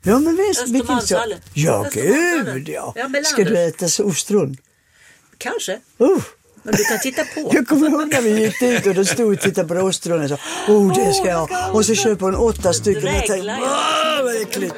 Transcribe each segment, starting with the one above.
Ja, men visst. Östermalmshallen. Ja, gud, ja. Ska du äta ostron? Kanske. Men du kan titta på. Jag kommer ihåg när vi gick dit och då stod och tittade på ostron och sa, det ska jag. Och så köper hon 8 stycken och tänkte, vad äckligt.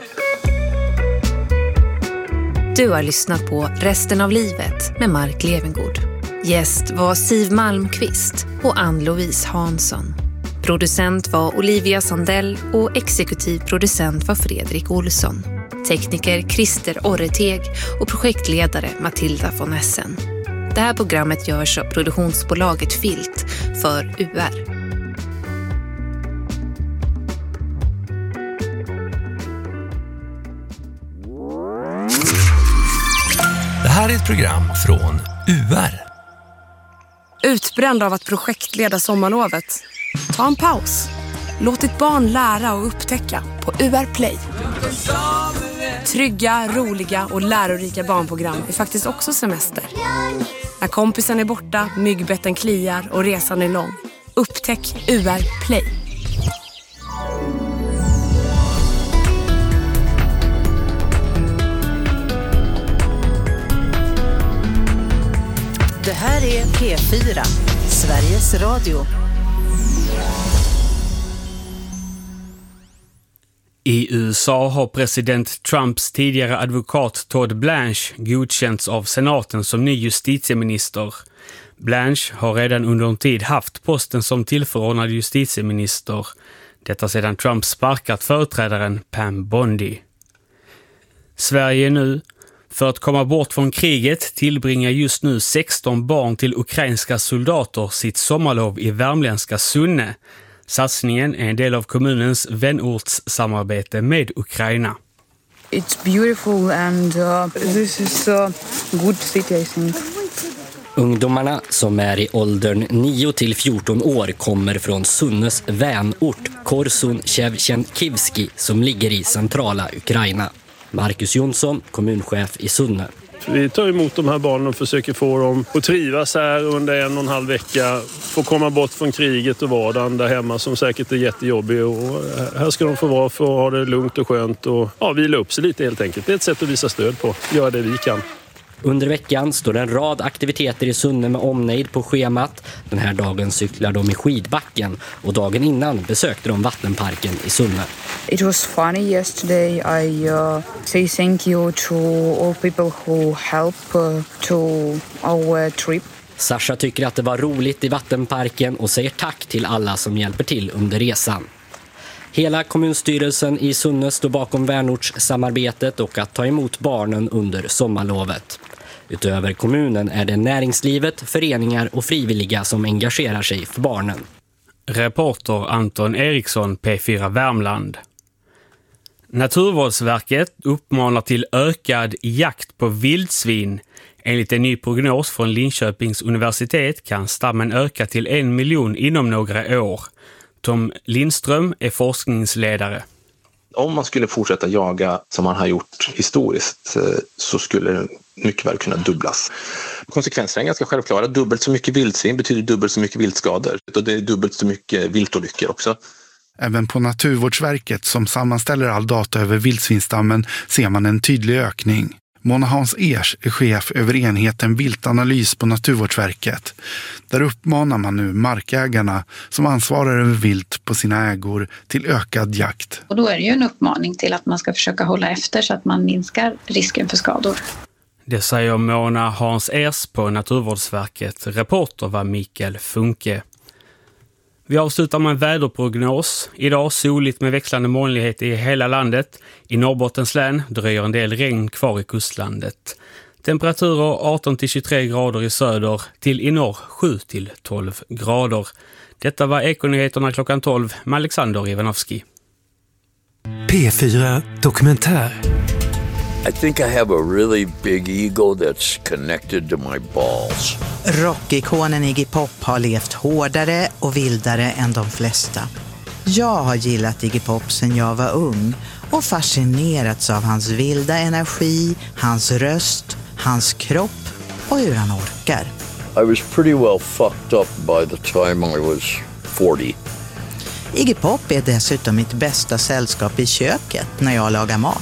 Du har lyssnat på Resten av livet med Mark Levengood. Gäst var Siv Malmqvist och Ann-Louise Hansson. Producent var Olivia Sandell och exekutiv producent var Fredrik Olsson. Tekniker Christer Orreteg och projektledare Matilda von Essen. Det här programmet görs av produktionsbolaget Filt för UR. Det här är ett program från UR. Utbränd av att projektleda sommarlovet? Ta en paus. Låt ditt barn lära och upptäcka på UR Play. Trygga, roliga och lärorika barnprogram är faktiskt också semester. När kompisen är borta, myggbetten kliar och resan är lång. Upptäck UR Play. Det här är P4, Sveriges Radio. I USA har president Trumps tidigare advokat Todd Blanche godkänts av senaten som ny justitieminister. Blanche har redan under en tid haft posten som tillförordnad justitieminister. Detta sedan Trump sparkat företrädaren Pam Bondi. Sverige nu. För att komma bort från kriget tillbringar just nu 16 barn till ukrainska soldater sitt sommarlov i värmländska Sunne. Satsningen är en del av kommunens vänortssamarbete med Ukraina. It's beautiful and this is a good city, I think. Ungdomarna som är i åldern 9 till 14 år kommer från Sunnes vänort Korsun-Shevchenkivski som ligger i centrala Ukraina. Marcus Jonsson, kommunchef i Sunne. Vi tar emot de här barnen och försöker få dem att trivas här under 1,5 vecka. Få komma bort från kriget och vardagen där hemma som säkert är jättejobbig. Och här ska de få vara för att ha det lugnt och skönt och vila upp sig lite helt enkelt. Det är ett sätt att visa stöd på. Göra det vi kan. Under veckan står en rad aktiviteter i Sunne med omnejd på schemat. Den här dagen cyklar de i skidbacken och dagen innan besökte de vattenparken i Sunne. It was funny yesterday. I say thank you to all people who help to our trip. Sasha tycker att det var roligt i vattenparken och säger tack till alla som hjälper till under resan. Hela kommunstyrelsen i Sunne står bakom vänortssamarbetet och att ta emot barnen under sommarlovet. Utöver kommunen är det näringslivet, föreningar och frivilliga som engagerar sig för barnen. Reporter Anton Eriksson, P4 Värmland. Naturvårdsverket uppmanar till ökad jakt på vildsvin. Enligt en ny prognos från Linköpings universitet kan stammen öka till 1 miljon inom några år. Tom Lindström är forskningsledare. Om man skulle fortsätta jaga som man har gjort historiskt så skulle det mycket väl kunna dubblas. Konsekvenserna är ganska självklara. Dubbelt så mycket vildsvin betyder dubbelt så mycket viltskador. Och det är dubbelt så mycket viltolyckor också. Även på Naturvårdsverket som sammanställer all data över vildsvinstammen ser man en tydlig ökning. Mona Hans Ers är chef över enheten viltanalys på Naturvårdsverket. Där uppmanar man nu markägarna som ansvarar över vilt på sina ägor till ökad jakt. Och då är det ju en uppmaning till att man ska försöka hålla efter så att man minskar risken för skador. Det säger Mona Hans Ers på Naturvårdsverket. Reporter var Mikael Funke. Vi avslutar med en väderprognos. Idag soligt med växlande molnighet i hela landet. I Norrbottens län dröjer en del regn kvar i kustlandet. Temperaturer 18-23 grader i söder till i norr 7-12 grader. Detta var Ekonyheterna klockan 12 med Alexander Ivanovski. P4 Dokumentär. I think I have a really big ego that's connected to my balls. Rockikonen Iggy Pop har levt hårdare och vildare än de flesta. Jag har gillat Iggy Pop sedan jag var ung och fascinerats av hans vilda energi, hans röst, hans kropp och hur han orkar. I was pretty well fucked up by the time I was 40. Iggy Pop är dessutom mitt bästa sällskap i köket när jag lagar mat.